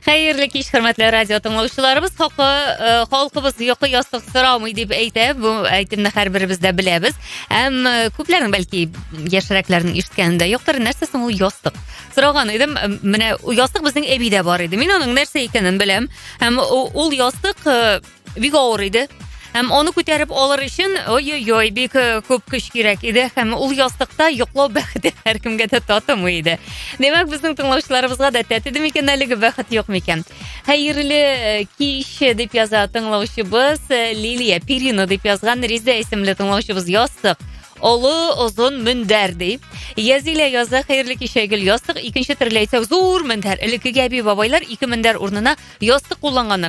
Xayrli kech, hurmatli radio tinglovchilarimiz. Xalqimiz yoqi yostiq so'ramay deb aytib, bu aytimni har birimizda bilamiz. Ham ko'plarning balki yashiraklarini eshitganida yo'qdir, narsasi u yostiq. So'ragan edim, mana u yostiq bizning evida bor edi. Men uning narsa ekanini bilam. Ham u yostiq vigor edi. Hem onu ko'tarib olar için oy bek ko'p kuch kerak edi. Hem u yostiqda yo'qlov baxti har kimga totmaydi. Demak, bizning tinglovchilarimizga da tatidimi ekanligi baxt yo'qmi ekan. Xayrli kech deb yozadi tinglovchimiz Liliya Pirino deb yozgan Riza ismli tinglovchimiz yostiq. Olu uzun minder deyip yazıyla yazı xayrli keshagil yostiq ikinchi tirlaysa zo'r minder. Ilki gabi babaylar 2 minder o'rnina yostiq qo'llanganlar.